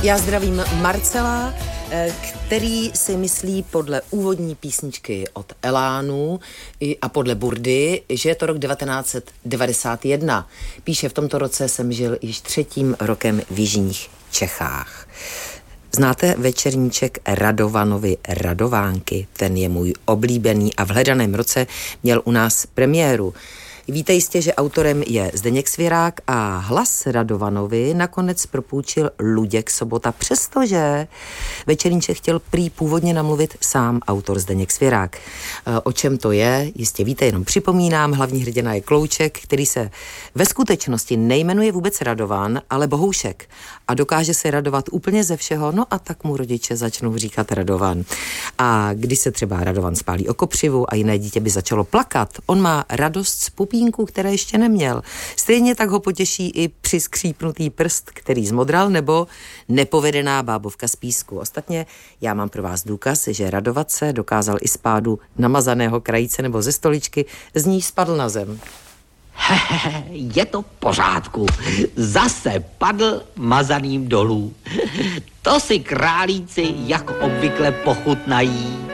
Já zdravím Marcela, který si myslí podle úvodní písničky od Elánu a podle Burdy, že je to rok 1991. Píše, v tomto roce jsem žil již 3. rokem v jižních Čechách. Znáte večerníček Radovanovy Radovánky? Ten je můj oblíbený a v hledaném roce měl u nás premiéru. Víte jistě, že autorem je Zdeněk Svěrák a hlas Radovanovi nakonec propůjčil Luděk Sobota, přestože večerníček chtěl prý původně namluvit sám autor Zdeněk Svěrák. O čem to je, jistě víte, jenom připomínám, hlavní hrdina je Klouček, který se ve skutečnosti nejmenuje vůbec Radovan, ale Bohoušek a dokáže se radovat úplně ze všeho, no a tak mu rodiče začnou říkat Radovan. A když se třeba Radovan spálí o kopřivu a jiné dítě by začalo plakat, on má radost z pupínku, které ještě neměl. Stejně tak ho potěší i přiskřípnutý prst, který zmodral, nebo nepovedená bábovka z písku. Ostatně já mám pro vás důkaz, že radovat se dokázal i z pádu namazaného krajíce nebo ze stoličky, z ní spadl na zem. Je to v pořádku. Zase padl mazaným dolů. To si králíci jak obvykle pochutnají.